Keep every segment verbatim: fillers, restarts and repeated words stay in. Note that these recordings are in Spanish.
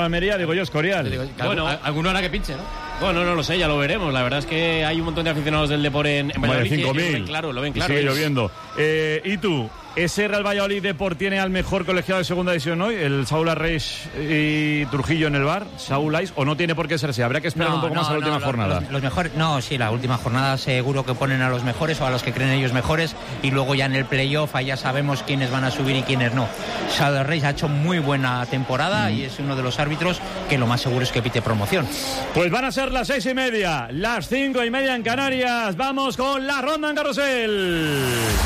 la Almería, digo yo, Escorial. Digo, bueno, alguno hará que pinche, ¿no? Bueno, no lo sé, ya lo veremos. La verdad es que hay un montón de aficionados del Depor en, en Valladolid. cinco que lo mil. ven claro, lo ven claro. Y sigue lloviendo. Eh, ¿Y tú? ¿Ese Real Valladolid Depor tiene al mejor colegiado de segunda división hoy? ¿El Saúl Arreix y Trujillo en el bar? ¿Saúl Ais? ¿O no tiene por qué ser así? Habrá que esperar no, un poco no, más a la no, última los, jornada. Los, los mejores, no, sí, la última jornada seguro que ponen a los mejores o a los que creen ellos mejores, y luego ya en el playoff ahí ya sabemos quiénes van a subir y quiénes no. Saúl Arreix ha hecho muy buena temporada mm. y es uno de los árbitros que lo más seguro es que pite promoción. Pues van a ser las seis y media, las cinco y media en Canarias. Vamos con la ronda en carrusel.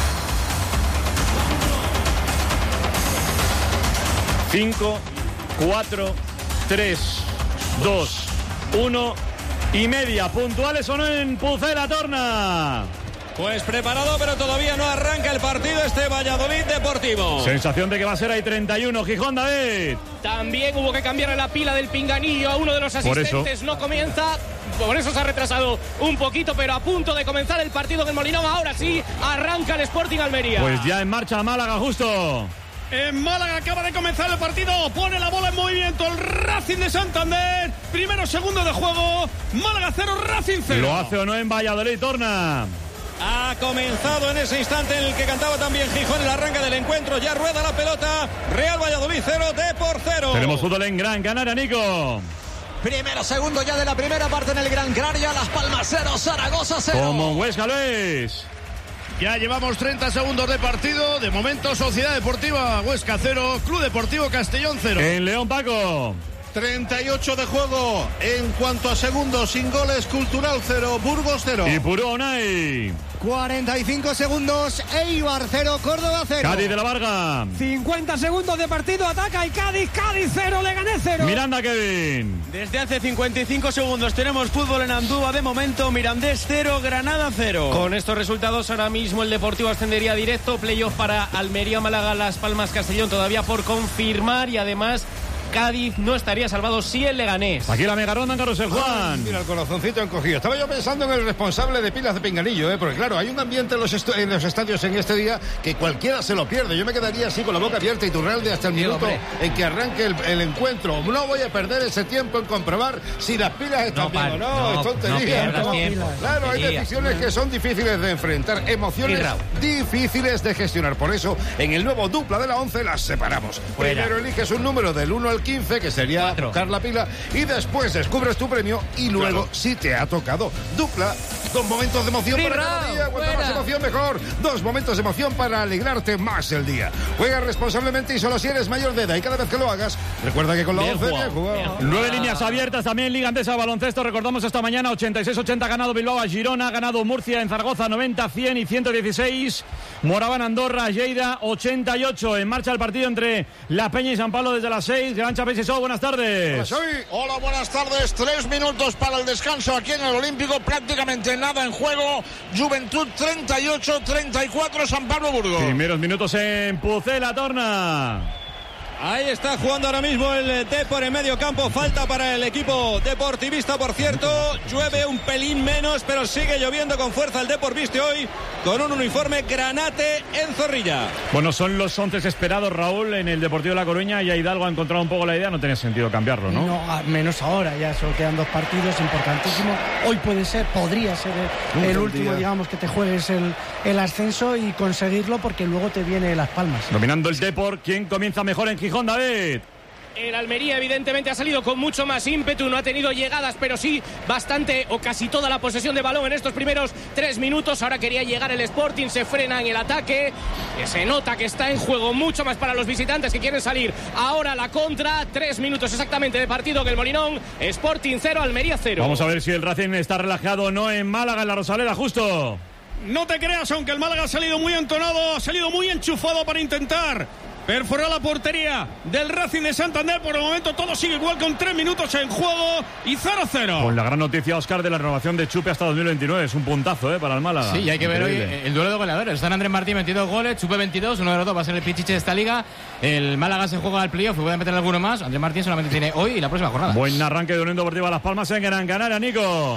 cinco, cuatro, tres, dos, uno y media. ¿Puntuales o no en Pucela Torna? Pues preparado, pero todavía no arranca el partido este Valladolid Deportivo. Sensación de que va a ser ahí treinta y uno. Gijón, David. También hubo que cambiar la pila del pinganillo a uno de los asistentes. No comienza, por eso se ha retrasado un poquito, pero a punto de comenzar el partido del Molinón. Ahora sí, arranca el Sporting Almería. Pues ya en marcha Málaga, justo. En Málaga acaba de comenzar el partido, pone la bola en movimiento el Racing de Santander, primero segundo de juego, Málaga cero, Racing cero. ¿Lo hace o no en Valladolid, Torna? Ha comenzado en ese instante en el que cantaba también Gijón el arranque del encuentro, ya rueda la pelota, Real Valladolid cero, Depor cero. Tenemos fútbol en Gran Canaria, Nico. Primero, segundo ya de la primera parte en el Gran Canaria, Las Palmas cero, Zaragoza cero. Como Huesca, Luis. Ya llevamos treinta segundos de partido. De momento, Sociedad Deportiva Huesca cero, Club Deportivo Castellón cero. En León, Paco. treinta y ocho de juego. En cuanto a segundos, sin goles, Cultural cero, Burgos cero. Y Purú, Unai. cuarenta y cinco segundos, Eibar cero, Córdoba cero. Cádiz de la Varga. cincuenta segundos de partido, ataca y Cádiz, Cádiz cero, Leganés cero. Miranda, Kevin. Desde hace cincuenta y cinco segundos tenemos fútbol en Andúba. De momento, Mirandés cero, Granada cero. Con estos resultados, ahora mismo el Deportivo ascendería directo. Playoff para Almería, Málaga, Las Palmas, Castellón todavía por confirmar. Y además, Cádiz no estaría salvado si el Leganés. Aquí la mega ronda en Carrusel, Juan. Ay, mira, el corazoncito encogido. Estaba yo pensando en el responsable de pilas de pinganillo, ¿eh? Porque claro, hay un ambiente en los, estu- en los estadios en este día que cualquiera se lo pierde. Yo me quedaría así con la boca abierta y Iturralde hasta el Sí, minuto hombre. en que arranque el, el encuentro. No voy a perder ese tiempo en comprobar si las pilas están No, bien o no. no, es tontería. no pierdas ¿no? tiempo. Claro, hay Tontería. decisiones que son difíciles de enfrentar, emociones Irra. difíciles de gestionar. Por eso, en el nuevo dupla de la once las separamos. Fuera. Primero eliges un número del uno al quince, que sería Cuatro. buscar la pila, y después descubres tu premio y luego, claro, si te ha tocado dupla, dos momentos de emoción para cada día. Cuanto más emoción, mejor. Dos momentos de emoción para alegrarte más el día. Juega responsablemente y solo si eres mayor de edad, y cada vez que lo hagas, recuerda que con la once bien jugado. Nueve líneas abiertas también, Liga Andesa de Baloncesto. Recordamos esta mañana, ochenta y seis ochenta ha ganado Bilbao a Girona, ha ganado Murcia en Zaragoza, noventa cien y ciento dieciséis. Moraban Andorra, Lleida, ochenta y ocho. En marcha el partido entre La Peña y San Pablo desde las seis. Gran Chapés y Show, buenas tardes. Hola, Xavi. Hola, buenas tardes. Tres minutos para el descanso aquí en el Olímpico. Prácticamente nada en juego. Juventud treinta y ocho treinta y cuatro, San Pablo Burgos. Primeros minutos en Pucela Torna. Ahí está jugando ahora mismo el Depor en medio campo. Falta para el equipo deportivista, por cierto. Llueve un pelín menos, pero sigue lloviendo con fuerza. El Depor viste hoy con un uniforme granate en Zorrilla. Bueno, son los once esperados, Raúl, en el Deportivo de La Coruña. Y Hidalgo ha encontrado un poco la idea. No tenía sentido cambiarlo, ¿no? No, menos ahora. Ya solo quedan dos partidos importantísimos. Hoy puede ser, podría ser el, el último, digamos, que te juegues el, el ascenso y conseguirlo, porque luego te viene Las Palmas. Dominando el Depor. ¿Quién comienza mejor en Gijón, David? El Almería evidentemente ha salido con mucho más ímpetu, no ha tenido llegadas, pero sí bastante o casi toda la posesión de balón en estos primeros tres minutos. Ahora quería llegar el Sporting, se frena en el ataque, que se nota que está en juego mucho más para los visitantes que quieren salir. Ahora la contra, tres minutos exactamente de partido que el Molinón. Sporting cero, Almería cero. Vamos a ver si el Racing está relajado o no en Málaga, en la Rosaleda, justo. No te creas, aunque el Málaga ha salido muy entonado, ha salido muy enchufado para intentar perforó la portería del Racing de Santander. Por el momento todo sigue igual, con tres minutos en juego y cero cero. Con la gran noticia, Óscar, de la renovación de Chupe hasta dos mil veintinueve. Es un puntazo, ¿eh?, para el Málaga. Sí, y hay que Increíble. ver hoy el duelo de goleadores. Están Andrés Martín, veintidós goles, Chupe veintidós, uno de los dos va a ser el pichiche de esta liga. El Málaga se juega al playoff y puede meter alguno más. Andrés Martín solamente tiene hoy y la próxima jornada. Buen arranque de Unión Deportiva Las Palmas en Gran Canaria, Nico.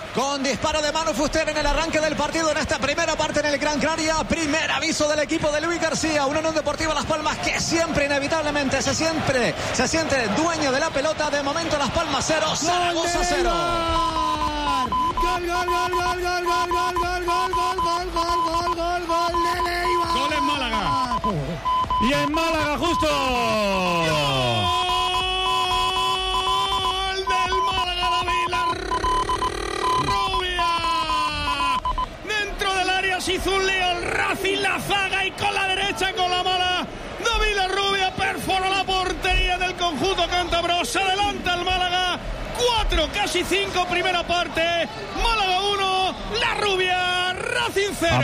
con disparo de Manu Fuster en el arranque del partido en esta primera parte en el Gran Canaria. Primer aviso del equipo de Luis García, una Unión Deportiva Las Palmas que siempre inevitablemente se siempre se siente dueño de la pelota. De momento Las Palmas cero, Zaragoza cero. Gol, gol, gol, gol, gol, gol, gol, gol, gol, gol, gol, gol, gol, gol, gol de Leibar. Gol en Málaga. Y en Málaga justo. Gol del Málaga, David La Rubia. Dentro del área se hizo un lío el Racing, la zaga, y con la derecha, con la mala, David La Rubia perforó la portería del conjunto cántabro. Se adelanta el Málaga. Cuatro, casi cinco, primera parte. Málaga uno, La Rubia, Racing cero.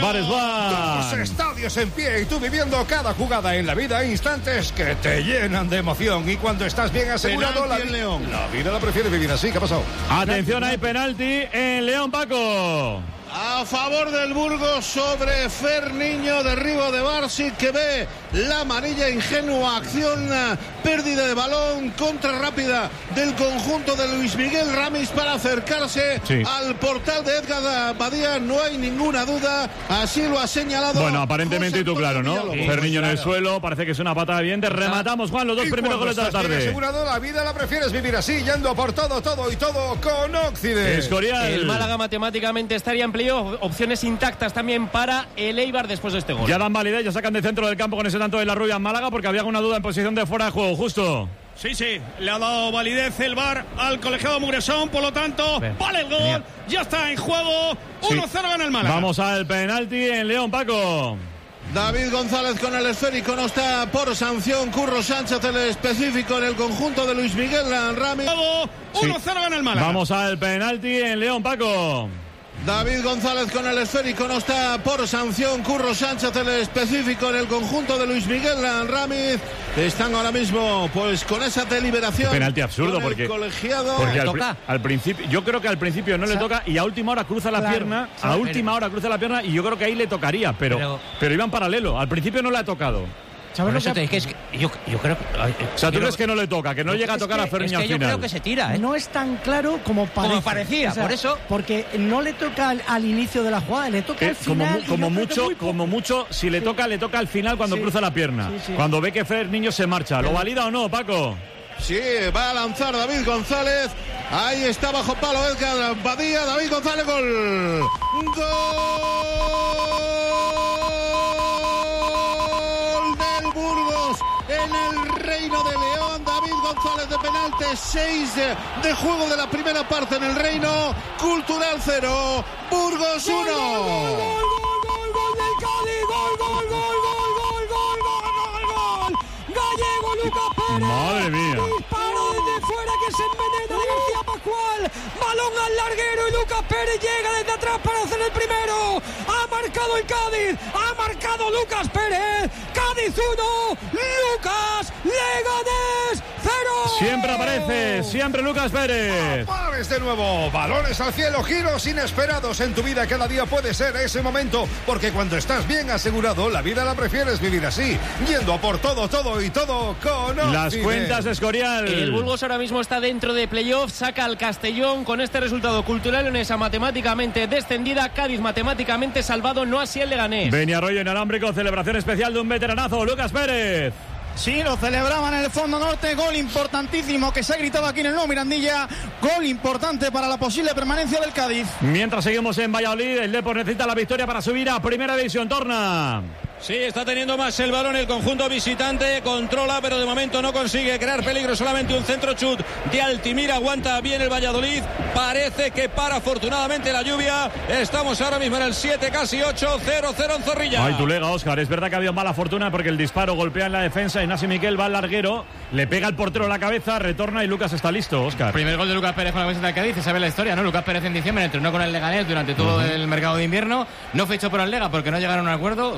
Dos estadios en pie y tú viviendo cada jugada en la vida, instantes que te llenan de emoción. Y cuando estás bien asegurado, la, León. la vida la prefiere vivir así. ¿Qué ha pasado? Atención, hay penalti en León, Paco. A favor del Burgos sobre Fer Niño, derribo de Barsic, que ve la amarilla, ingenua acción, pérdida de balón, contra rápida del conjunto de Luis Miguel Ramis para acercarse sí. al portal de Edgar Badía. No hay ninguna duda, así lo ha señalado. Bueno, aparentemente y tú claro, ¿no? Sí, Fer Niño claro. en el suelo, parece que es una patada bien. Te rematamos, Juan, los dos primeros goles de la tarde. Asegurado, la vida la prefieres vivir así, yendo por todo, todo y todo con Occidente. Escorial. El Málaga matemáticamente estaría en playoff. Opciones intactas también para el Eibar después de este gol. Ya dan validez, ya sacan de centro del campo con ese tanto de La Rubia en Málaga, porque había alguna duda en posición de fuera de juego, justo. Sí, sí, le ha dado validez el V A R al colegiado Muresón, por lo tanto, Ven, vale el gol, genial. Ya está en juego, uno cero sí. gana el Málaga. Vamos al penalti en León, Paco. David González con el esférico, no está por sanción. Curro Sánchez, el específico en el conjunto de Luis Miguel Ramis. uno cero sí. gana el Málaga. Vamos al penalti en León, Paco. David González con el esférico, no está por sanción. Curro Sánchez, el específico en el conjunto de Luis Miguel Ramis. Están ahora mismo pues con esa deliberación. Qué penalti absurdo porque, colegiado. porque al, toca? al principio, yo creo que al principio no o sea, le toca y a última hora cruza la claro, pierna, a pero, última hora cruza la pierna y yo creo que ahí le tocaría, pero, pero, pero iba en paralelo. Al principio no le ha tocado. ¿Sabes lo que te, es que yo, yo creo que. O sea, tú crees que no le toca, que no llega a tocar a Fer Niño al final. Yo creo que se tira, ¿eh? No es tan claro como parece. Como parecía, o sea, por eso. Porque no le toca al, al inicio de la jugada, le toca eh, al final. Como, como, mucho, como mucho, si le sí. toca, le toca al final cuando sí. cruza la pierna. Sí, sí. Cuando ve que Fer Niño se marcha. ¿Lo valida o no, Paco? Sí, va a lanzar David González. Ahí está bajo palo Edgar Badía. David González, gol. Gol del Burgos en el Reino de León. David González de penalti, seis de juego de la primera parte en el Reino. Cultural cero, Burgos uno. Gol, gol, gol, gol, gol del Cádiz. Gol, gol, gol, gol, gol, gol, gol, gol, gol. Gallego Lucas Pérez. Madre mía. Disparo desde fuera que se envenena de García Pascual. Balón al larguero y Lucas Pérez llega desde atrás para hacer el primero. Ha marcado el Cádiz. Ha marcado Lucas Pérez. Cádiz uno. Lucas Leganés cero. Siempre aparece. Siempre Lucas Pérez. Pares de nuevo. Balones al cielo. Giros inesperados en tu vida. Cada día puede ser ese momento. Porque cuando estás bien asegurado, la vida la prefieres vivir así. Yendo por todo, todo y todo con las Occidente. Cuentas de Escorial. El Burgos ahora mismo está dentro de playoff. Saca al Castellón con este resultado. Cultural Leonesa matemáticamente descendida. Cádiz matemáticamente salvado. No así el Leganés. Beniarroyo inalámbrico. Celebración especial de un veteranazo. Lucas Pérez. Sí, lo celebraban en el fondo norte. Gol importantísimo que se ha gritado aquí en el nuevo Mirandilla. Gol importante para la posible permanencia del Cádiz. Mientras seguimos en Valladolid, el Depor necesita la victoria para subir a Primera División. Torna. Sí, está teniendo más el balón el conjunto visitante, controla, pero de momento no consigue crear peligro, solamente un centro chut de Altimira, aguanta bien el Valladolid, parece que para afortunadamente la lluvia. Estamos ahora mismo en el siete, casi ocho, cero cero en Zorrilla. Ay, tu lega, Óscar, es verdad que ha habido mala fortuna porque el disparo golpea en la defensa y Nasi Miquel va al larguero, le pega al portero en la cabeza, retorna y Lucas está listo, Óscar. Primer gol de Lucas Pérez con la camiseta de Cádiz, se sabe la historia, ¿no? Lucas Pérez en diciembre entrenó con el Leganés durante todo uh-huh. el mercado de invierno, no fichó por el Lega porque no llegaron a un acuerdo, hubo falta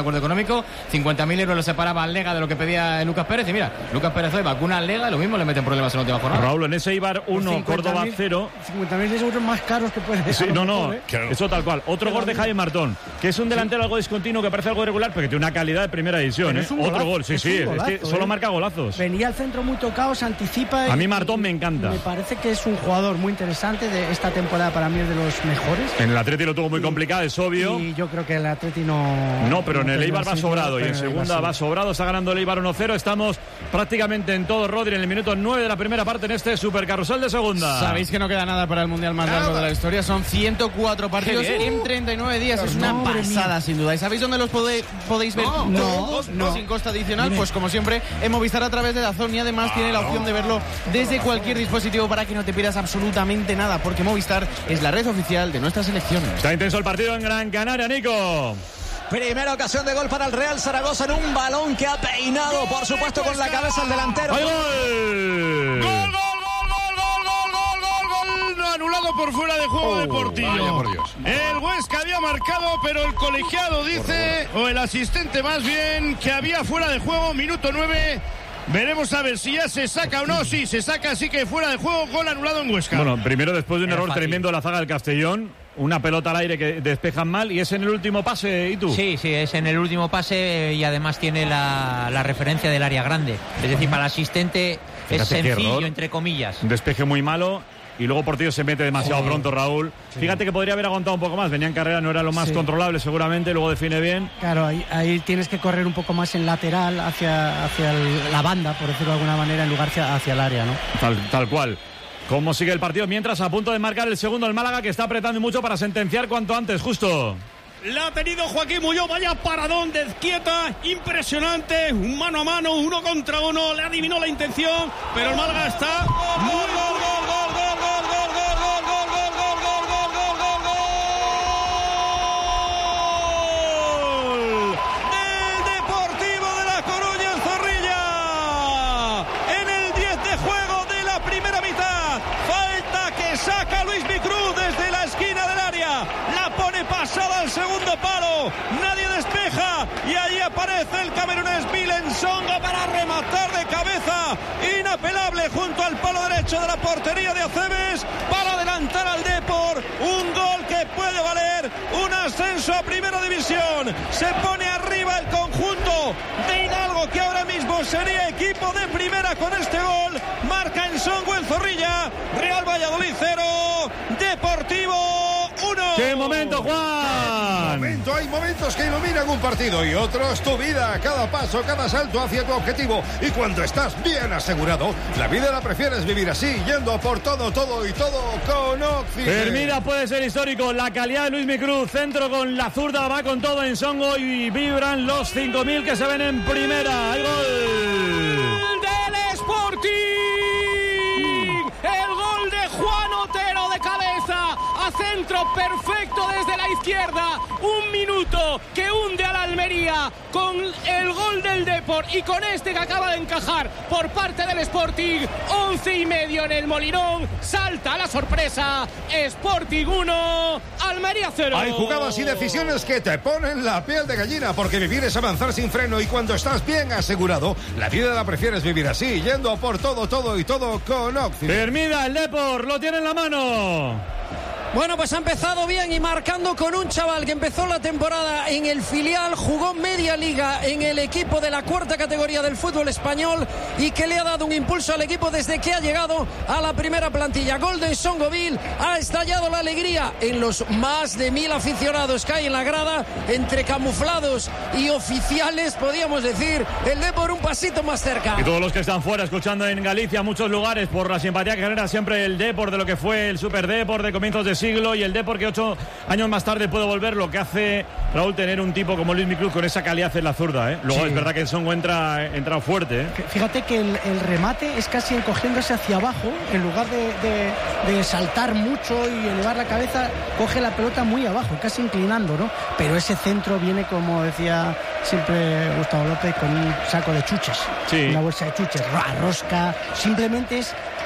acuerdo económico. cincuenta mil euros le separaba al Lega de lo que pedía Lucas Pérez. Y mira, Lucas Pérez hoy vacuna al Lega y lo mismo le meten problemas en la última jornada. Raúl, en ese Eibar uno, Córdoba cero. cincuenta mil euros más caros que puede Sí, no, no, mejor, ¿eh? claro. Eso tal cual. Otro gol de Jaime Martón, que es un delantero algo discontinuo, que parece algo irregular, pero que tiene una calidad de primera división. ¿eh? Golazo, Otro gol, sí, sí. Es, golazo, es que solo ¿eh? marca golazos. Venía al centro muy tocado, se anticipa. A mí y, Martón me encanta. Me parece que es un jugador muy interesante. De esta temporada para mí es de los mejores. En el Atleti lo tuvo muy y, complicado, es obvio. Y yo creo que el Atleti no... No, pero no en el Eibar va sobrado. Y en segunda va sobrado. Está ganando el Eibar uno cero. Estamos prácticamente en todo, Rodri, en el minuto nueve de la primera parte en este supercarrusel de segunda. Sabéis que no queda nada para el Mundial más largo de la historia. Son ciento cuatro partidos en treinta y nueve días. Pero es una pasada, mía. sin duda. ¿Y sabéis dónde los pode, podéis ver? No, no, no. Sin costa adicional. Dime. Pues como siempre, en Movistar a través de Dazón, y además ah, tiene la opción no. de verlo desde cualquier dispositivo para que no te pierdas absolutamente nada, porque Movistar es la red oficial de nuestra selección. Está intenso el partido en Gran Canaria, Nico. Primera ocasión de gol para el Real Zaragoza en un balón que ha peinado, ¡gol, por supuesto, con la cabeza el delantero! ¡Gol, gol! ¡Gol, gol, gol, gol, gol, gol, gol, gol! Anulado por fuera de juego oh, de Portillo. Por Dios. El Huesca había marcado, pero el colegiado dice, o el asistente más bien, que había fuera de juego, minuto nueve. Veremos a ver si ya se saca o no. Sí, se saca, así que fuera de juego, gol anulado en Huesca. Bueno, primero después de un Era error fácil. tremendo de la zaga del Castellón, una pelota al aire que despejan mal, y es en el último pase, ¿y tú? Sí, sí, es en el último pase y además tiene la, la referencia del área grande. Es decir, para el asistente Fíjate es sencillo, entre comillas. Un despeje muy malo. Y luego Portillo se mete demasiado oh. pronto, Raúl. Sí. Fíjate que podría haber aguantado un poco más. Venía en carrera, no era lo más sí. controlable seguramente. Luego define bien. Claro, ahí, ahí tienes que correr un poco más en lateral hacia, hacia el, la banda, por decirlo de alguna manera, en lugar hacia, hacia el área, ¿no? Tal, tal cual. ¿Cómo sigue el partido? Mientras a punto de marcar el segundo el Málaga, que está apretando mucho para sentenciar cuanto antes, justo. La ha tenido Joaquín Muñoz, vaya paradón de Izquieta, impresionante, un mano a mano, uno contra uno, le adivinó la intención, pero el Málaga está muy gol, gol, gol, gol, gol, gol, gol, gol, gol, gol, gol, gol, gol, gol, gol, del Deportivo de La Coruña en Zorrilla, en el diez de juego de la primera mitad, falta que saca Luis Micruz desde la esquina del área, la pone pasada al segundo palo, nadie despeja y ahí aparece el camerunés Milen Songa para rematar de cabeza, inapelable junto al palo derecho de la portería de Acebes para adelantar al Depor, un gol que puede valer un ascenso a primera división. Se pone arriba el conjunto de Hidalgo, que ahora mismo sería equipo de primera con este gol. Marca en Songo en Zorrilla, Real Valladolid cero, Deportivo uno. ¡Qué momento, Juan! Momento, hay momentos que iluminan un partido y otros tu vida, cada paso, cada salto hacia tu objetivo. Y cuando estás bien asegurado, la vida la prefieres vivir así, yendo por todo, todo y todo con Occidente. Termina, puede ser histórico, la calidad de Luis Micruz, centro con la zurda, va con todo en Songo y vibran los cinco mil que se ven en primera. ¡Hay gol! ¡Del Sporting! ¡El gol de Juan Otero de cabeza! A centro perfecto desde la izquierda, un minuto que hunde a la Almería con el gol del Depor y con este que acaba de encajar por parte del Sporting. Once y medio en el Molinón, salta la sorpresa, Sporting uno, Almería cero. Hay jugadas y decisiones que te ponen la piel de gallina, porque vivir es avanzar sin freno, y cuando estás bien asegurado, la vida la prefieres vivir así, yendo por todo, todo y todo con Occidente. Termina el Depor, lo tiene en la mano. Bueno, pues ha empezado bien y marcando con un chaval que empezó la temporada en el filial, jugó media liga en el equipo de la cuarta categoría del fútbol español y que le ha dado un impulso al equipo desde que ha llegado a la primera plantilla. Golden Songoville, ha estallado la alegría en los más de mil aficionados que hay en la grada, entre camuflados y oficiales, podríamos decir, el Depor un pasito más cerca. Y todos los que están fuera escuchando en Galicia, muchos lugares, por la simpatía que genera siempre el Depor de lo que fue el Super Depor de comienzos de siglo, y el Depor que ocho años más tarde puede volver, lo que hace, Raúl, tener un tipo como Luis Micruz con esa calidad en la zurda, ¿eh? Luego sí. Es verdad que el Songo entra, entra fuerte, ¿eh? Fíjate que el, el remate es casi encogiéndose hacia abajo, en lugar de, de, de saltar mucho y elevar la cabeza, coge la pelota muy abajo, casi inclinando, ¿no? Pero ese centro viene, como decía siempre Gustavo López, con un saco de chuches, sí. Una bolsa de chuches, rosca, simplemente es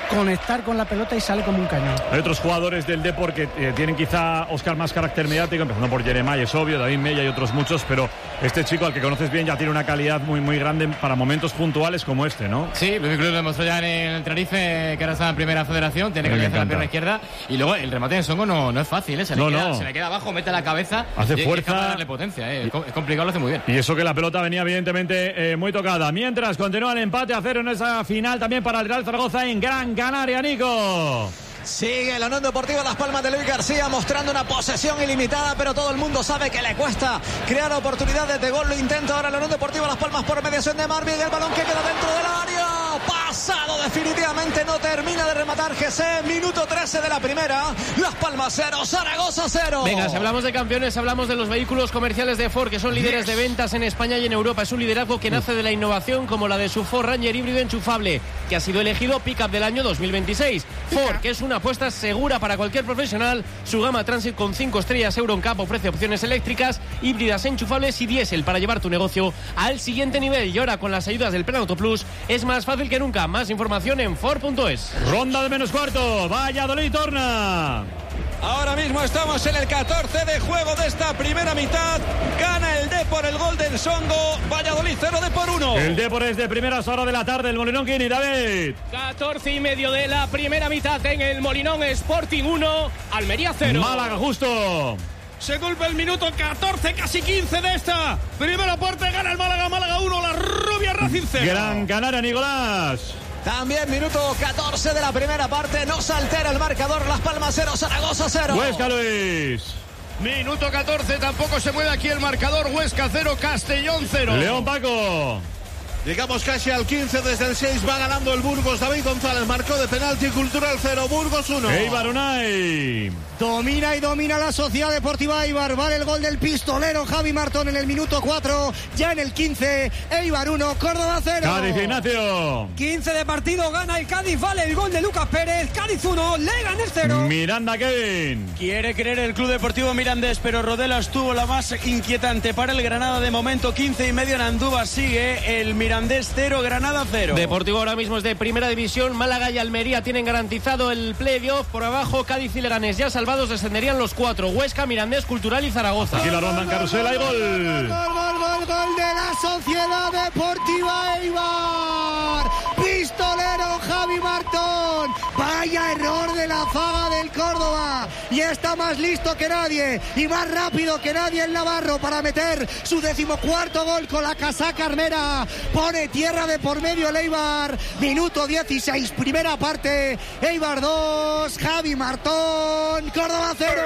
conectar con la pelota y sale como un cañón. Hay otros jugadores del Depor que eh, tienen quizá, Óscar, más carácter mediático, empezando por Jeremai, es obvio, David Mella y otros muchos, pero este chico al que conoces bien ya tiene una calidad muy muy grande para momentos puntuales como este, ¿no? Sí, el club lo demostró ya en el Tenerife, que ahora está en primera federación, tiene que hacer la pierna izquierda, y luego el remate de Songo no, no es fácil, ¿eh? se, no, le queda, no. se le queda abajo, mete la cabeza, hace y fuerza, es darle potencia, ¿eh? es complicado, lo hace muy bien. Y eso que la pelota venía evidentemente eh, muy tocada. Mientras continúa el empate a cero en esa final también para el Real Zaragoza en Gran Canaria, Nico. Sigue la Unión Deportiva Las Palmas de Luis García mostrando una posesión ilimitada, pero todo el mundo sabe que le cuesta crear oportunidades de gol. Lo intenta ahora la Unión Deportiva Las Palmas por mediación de Marvin. El balón que queda dentro del área. Pasado definitivamente, no termina de rematar G C. Minuto trece de la primera. Las Palmas cero, Zaragoza cero. Venga, si hablamos de campeones, hablamos de los vehículos comerciales de Ford, que son líderes de ventas en España y en Europa. Es un liderazgo que nace de la innovación, como la de su Ford Ranger híbrido enchufable, que ha sido elegido pick-up del año dos mil veintiséis. Ford, que es una apuesta segura para cualquier profesional. Su gama Transit con cinco estrellas Euro N C A P ofrece opciones eléctricas, híbridas enchufables y diésel para llevar tu negocio al siguiente nivel. Y ahora con las ayudas del Plan Auto Plus es más fácil que nunca. Más información en Ford punto es. Ronda de menos cuarto, Valladolid torna. Ahora mismo estamos en el catorce de juego de esta primera mitad. Gana el Depor el gol del Songo. Valladolid cero, Depor uno. El Depor es de primeras horas de la tarde. El Molinón Kini, David. catorce y medio de la primera mitad en el Molinón. Sporting uno, Almería cero. Málaga justo. Se culpa el minuto catorce, casi quince de esta primera parte. Gana el Málaga, Málaga uno, la Rubia Racing cero. Gran Canaria, Nicolás. También minuto catorce de la primera parte. No se altera el marcador. Las Palmas cero, Zaragoza cero. Huesca, Luis. Minuto catorce, tampoco se mueve aquí el marcador. Huesca cero, Castellón cero. León, Paco. Llegamos casi al quince, desde el seis va ganando el Burgos. David González marcó de penalti. Cultural cero, Burgos uno. Eibar Unai. Domina y domina la Sociedad Deportiva Eibar. Vale el gol del pistolero Javi Martón en el minuto cuatro. Ya en el quince, Eibar uno, Córdoba cero. Cádiz, Ignacio. quince de partido, gana el Cádiz. Vale el gol de Lucas Pérez. Cádiz uno, Leganés cero. Miranda, Kevin. Quiere creer el Club Deportivo Mirandés, pero Rodelas tuvo la más inquietante para el Granada de momento. quince y medio en Andúba. Sigue el Mirandés cero, Granada cero. Deportivo ahora mismo es de primera división. Málaga y Almería tienen garantizado el playoff. Por abajo, Cádiz y Leganés ya salvados, descenderían los cuatro. Huesca, Mirandés, Cultural y Zaragoza. Aquí la ronda en carrusel, hay gol. Gol, gol, gol, gol de la Sociedad Deportiva Eibar. Pistolero Javi Martón. Vaya error de la zaga del Córdoba. Y está más listo que nadie y más rápido que nadie el Navarro para meter su decimocuarto gol con la casaca armera. Pone tierra de por medio el Eibar. Minuto dieciséis, primera parte. Eibar dos, Javi Martón, Córdoba cero.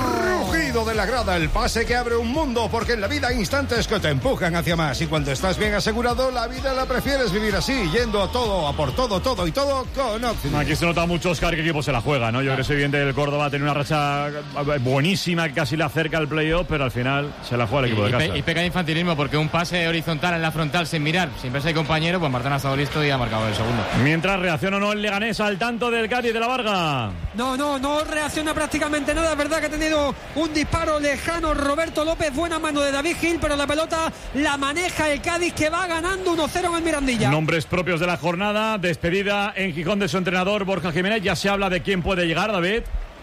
Rugido de la grada, el pase que abre un mundo, porque en la vida hay instantes que te empujan hacia más, y cuando estás bien asegurado, la vida la prefieres vivir así, yendo a todo, a por todo, todo y todo con Optima. Aquí se nota mucho, Oscar, qué equipo se la juega, ¿no? Yo creo que es evidente que el Córdoba tiene una racha buenísima que casi le acerca al playoff, pero al final se la juega el equipo y, de casa. Y, pe, y peca de infantilismo, porque un pase horizontal en la frontal sin mirar, sin verse el compañero, pues Martón ha estado listo y ha marcado el segundo. Mientras reacciona o no el Leganés al tanto del Cádiz de la Varga. No, no, no reacciona prácticamente nada. Es verdad que ha tenido un disparo lejano Roberto López, buena mano de David Gil, pero la pelota la maneja el Cádiz, que va ganando uno cero en el Mirandilla. Nombres propios de la jornada, despedida en Gijón de su entrenador Borja Jiménez. Ya se habla de quién puede llegar, David.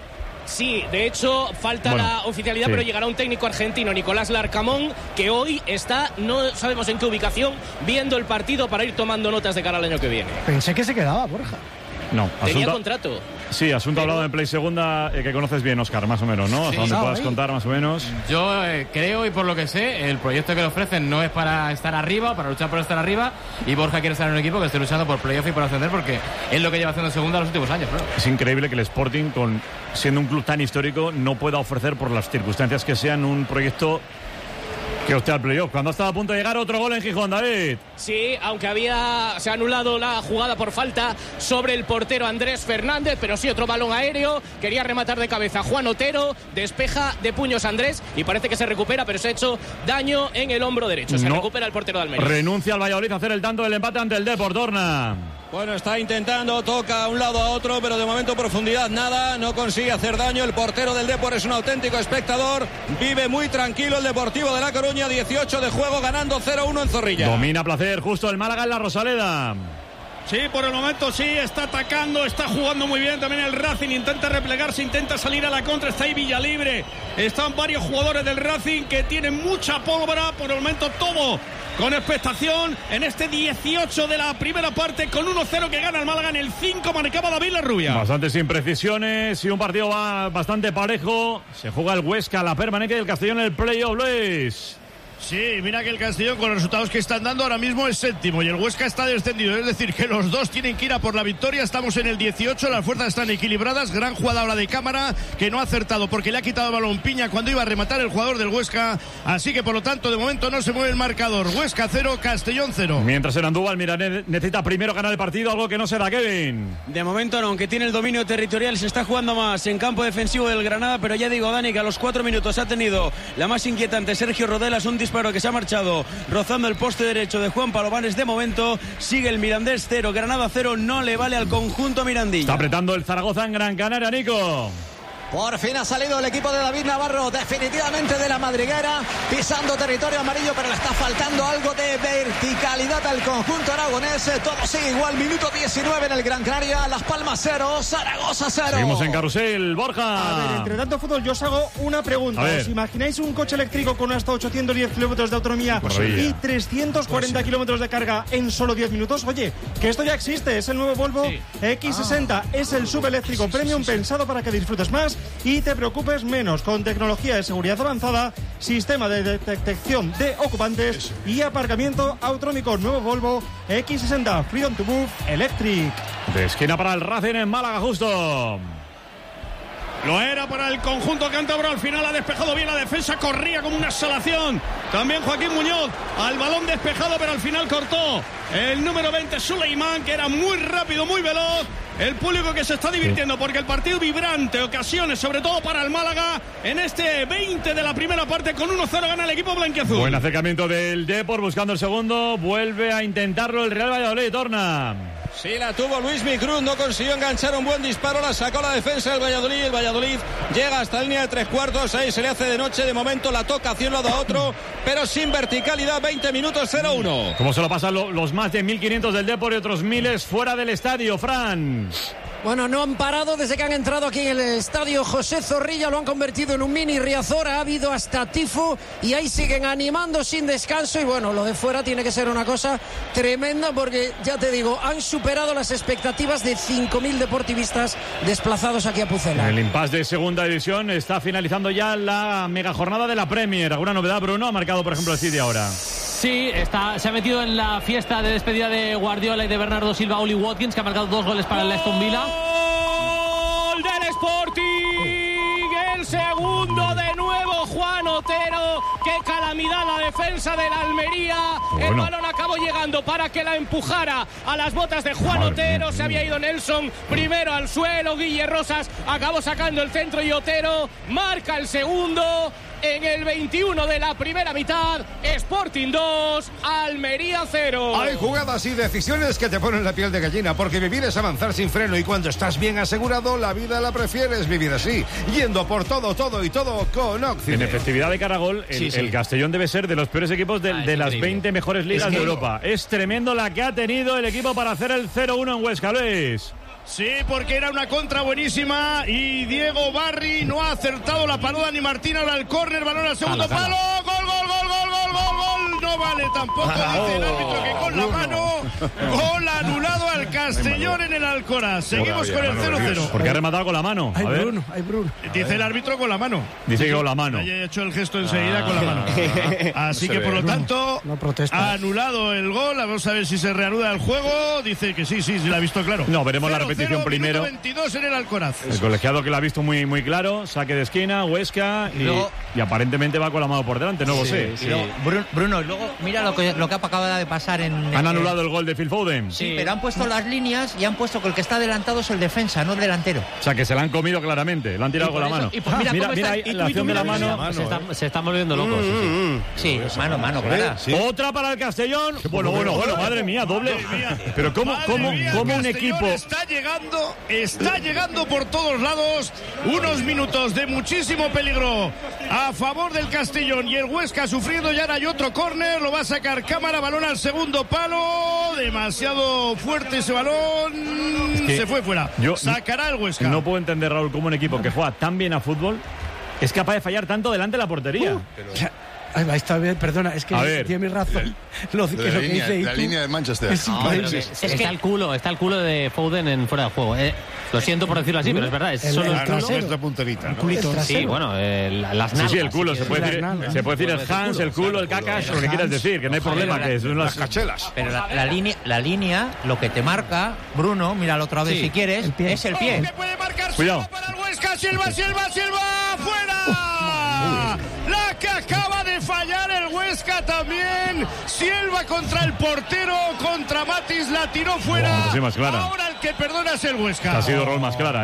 Sí, de hecho falta bueno, la oficialidad, sí. pero llegará un técnico argentino, Nicolás Larcamón, que hoy está, no sabemos en qué ubicación, viendo el partido para ir tomando notas de cara al año que viene. Pensé que se quedaba, Borja. No, Tenía asunto, contrato. Sí, asunto Pero... hablado en Play Segunda, eh, que conoces bien, Oscar, más o menos, ¿no? Hasta Sí, donde no, puedas ¿eh? contar, más o menos. Yo eh, creo, y por lo que sé, el proyecto que le ofrecen no es para estar arriba, para luchar por estar arriba, y Borja quiere estar en un equipo que esté luchando por playoff y por ascender, porque es lo que lleva haciendo Segunda los últimos años, claro. Es increíble que el Sporting, con siendo un club tan histórico, no pueda ofrecer, por las circunstancias que sean, un proyecto que opte al playoff. Cuando estaba a punto de llegar otro gol en Gijón, David. Sí, aunque había se ha anulado la jugada por falta sobre el portero Andrés Fernández, pero sí otro balón aéreo, quería rematar de cabeza Juan Otero, despeja de puños Andrés y parece que se recupera, pero se ha hecho daño en el hombro derecho. Se no. recupera el portero de Almería. Renuncia al Valladolid a hacer el tanto del empate ante el Depor, Dorna. Bueno, está intentando, toca a un lado a otro, pero de momento profundidad nada, no consigue hacer daño. El portero del Depor es un auténtico espectador, vive muy tranquilo el Deportivo de La Coruña, dieciocho de juego, ganando cero uno en Zorrilla. Domina placer justo el Málaga en la Rosaleda. Sí, por el momento sí, está atacando, está jugando muy bien también el Racing, intenta replegarse, intenta salir a la contra, está ahí Villalibre, están varios jugadores del Racing que tienen mucha pólvora, por el momento todo con expectación en este dieciocho de la primera parte, con uno cero que gana el Málaga. En el cinco marcaba David Larrubia. Bastantes imprecisiones y un partido va bastante parejo. Se juega el Huesca, la permanencia del Castellón en el playoff, Luis. Sí, mira que el Castellón, con los resultados que están dando, ahora mismo es séptimo y el Huesca está descendido. Es decir, que los dos tienen que ir a por la victoria. Estamos en el dieciocho, las fuerzas están equilibradas. Gran jugada ahora de Cámara, que no ha acertado porque le ha quitado el balón Piña cuando iba a rematar el jugador del Huesca. Así que, por lo tanto, de momento no se mueve el marcador. Huesca cero, Castellón cero. Mientras en Andúbal, mira, necesita primero ganar el partido, algo que no se da, Kevin. De momento no, aunque tiene el dominio territorial, se está jugando más en campo defensivo del Granada, pero ya digo, Dani, que a los cuatro minutos ha tenido la más inquietante Sergio Rodelas, un disparo que se ha marchado rozando el poste derecho de Juan Palomares. De momento sigue el Mirandés cero, Granada cero, no le vale al conjunto mirandilla. Está apretando el Zaragoza en Gran Canaria, Nico. Por fin ha salido el equipo de David Navarro definitivamente de la madriguera, pisando territorio amarillo, pero le está faltando algo de verticalidad al conjunto aragonés. Todo sigue igual, minuto diecinueve en el Gran Canaria, Las Palmas cero, Zaragoza cero. Seguimos en carrusel, Borja. A ver, entre tanto fútbol, yo os hago una pregunta. ¿Os imagináis un coche eléctrico con hasta ochocientos diez kilómetros de autonomía Maravilla. y trescientos cuarenta kilómetros de carga en solo diez minutos? Oye, que esto ya existe, es el nuevo Volvo sí. X sesenta, ah. es el subeléctrico sí, sí, premium sí, sí. pensado para que disfrutes más y te preocupes menos, con tecnología de seguridad avanzada, sistema de detección de ocupantes Eso. y aparcamiento autonómico. Nuevo Volvo X sesenta Freedom to Move Electric. De esquina para el Racing en Málaga, justo. Lo era para el conjunto cántabro, al final ha despejado bien la defensa, corría como una exhalación. También Joaquín Muñoz al balón despejado, pero al final cortó el número veinte, Suleimán, que era muy rápido, muy veloz. El público que se está divirtiendo porque el partido vibrante, ocasiones sobre todo para el Málaga en este veinte de la primera parte, con uno cero gana el equipo blanquiazul. Buen acercamiento del Depor buscando el segundo, vuelve a intentarlo el Real Valladolid, torna. Sí, la tuvo Luis Micruz, no consiguió enganchar un buen disparo, la sacó la defensa del Valladolid. El Valladolid llega hasta la línea de tres cuartos, ahí se le hace de noche, de momento la toca hacia un lado a otro, pero sin verticalidad. Veinte minutos, cero uno. ¿Cómo se lo pasan los más de mil quinientos del Depor y otros miles fuera del estadio, Fran? Bueno, no han parado desde que han entrado aquí en el estadio José Zorrilla, lo han convertido en un mini Riazor, ha habido hasta tifo y ahí siguen animando sin descanso. Y bueno, lo de fuera tiene que ser una cosa tremenda porque, ya te digo, han superado las expectativas de cinco mil deportivistas desplazados aquí a Pucela. El impasse de segunda división está finalizando ya la mega jornada de la Premier. ¿Alguna novedad, Bruno? Ha marcado, por ejemplo, el City ahora. Sí, está, se ha metido en la fiesta de despedida de Guardiola y de Bernardo Silva Oli Watkins, que ha marcado dos goles para el Aston Villa. ¡Gol del Sporting! El segundo de nuevo, Juan Otero. ¡Qué calamidad la defensa de la Almería! Bueno. El balón acabó llegando para que la empujara a las botas de Juan Madre Otero. Mía. Se había ido Nelson primero al suelo. Guille Rosas acabó sacando el centro y Otero marca el segundo. En el veintiuno de la primera mitad, Sporting dos, Almería cero. Hay jugadas y decisiones que te ponen la piel de gallina, porque vivir es avanzar sin freno y cuando estás bien asegurado, la vida la prefieres vivir así, yendo por todo, todo y todo con Occidente. En efectividad de cara a gol, el, sí, sí. el Castellón debe ser de los peores equipos de, ah, de las veinte mejores ligas es de Europa. No. Es tremendo la que ha tenido el equipo para hacer el cero uno en Huesca, Luis. Sí, porque era una contra buenísima y Diego Barri no ha acertado la panuda ni Martín. Ahora el córner, balón al segundo jala, palo, jala. gol, gol, gol, gol, gol, gol, gol. No vale tampoco, ah, dice el árbitro que con la mano, gol anulado al Castellón en el Alcoraz. Seguimos con el cero cero. Porque ha rematado con la mano. Hay Bruno, hay Bruno. Dice el árbitro con la mano. Dice que con la mano. Haya hecho el gesto enseguida ah, con la mano. Así que por lo tanto, no, no ha anulado el gol. Vamos a ver si se reanuda el juego. Dice que sí, sí, sí, lo ha visto claro. No, veremos cero, la repetición cero, primero. veintidós en el Alcoraz. El colegiado que lo ha visto muy, muy claro. Saque de esquina, Huesca y, luego, y aparentemente va con la mano por delante, no sí, lo sé. Sí. Luego, Bruno, Bruno, luego mira lo que, lo que acaba de pasar en... Han anulado el gol de Phil Foden. Sí, sí, pero han puesto las líneas y han puesto que el que está adelantado es el defensa, no el delantero. O sea, que se la han comido claramente, lo han tirado con la mano. Y pues mira, mira, mira ahí, la acción de la mano. mano se, está, se están volviendo locos. Mm, sí, sí. sí mano, mano, clara. Sí. Otra para el Castellón. Bueno, bueno, bueno, madre mía, doble. Pero cómo, cómo, mía, cómo un equipo... Está llegando, está llegando por todos lados. Unos minutos de muchísimo peligro a favor del Castellón y el Huesca sufriendo. Ya hay otro córner. córner, lo va a sacar Cámara, balón al segundo palo, demasiado fuerte ese balón, es que se fue fuera, yo sacará el Huesca. No puedo entender, Raúl, cómo un equipo que juega tan bien a fútbol es capaz de fallar tanto delante de la portería. Uh, pero... Ay, va, está bien, perdona, es que tiene mi razón. Lo, que, la, lo que línea, dice la línea de Manchester. Es no, es, es que está el culo, está el culo de Foden en fuera de juego. Eh, lo siento por decirlo así, pero es verdad, es el, solo el el culo. nuestra punterita, ¿no? Culito, sí, bueno, eh, las nalgas. Sí, sí, el culo, se puede, decir, se puede decir el Hans, el culo, el cacash, lo que quieras decir, que no hay problema, que son las cachelas. Pero la, la, línea, la línea, lo que te marca, Bruno, míralo otra vez sí, si quieres, el es el pie. Que puede marcar Cuidado. para el Huesca, Silva, Silva, Silva, fuera. La que acaba de fallar el Huesca también. Silva contra el portero, contra Matis, la tiró fuera. Oh, sí, más clara. Ahora el que perdona es el Huesca. Ha sido rol más clara.